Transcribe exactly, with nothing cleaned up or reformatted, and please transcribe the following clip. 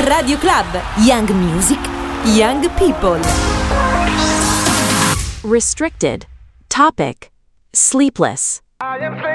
Radio Club. Young music, young people. Restricted. Topic: Sleepless. I am